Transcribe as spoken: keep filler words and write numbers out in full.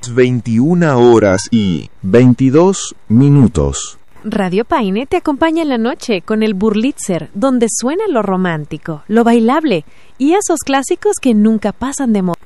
veintiuna horas y veintidós minutos. Radio Paine te acompaña en la noche con el Burlitzer, donde suena lo romántico, lo bailable y esos clásicos que nunca pasan de moda.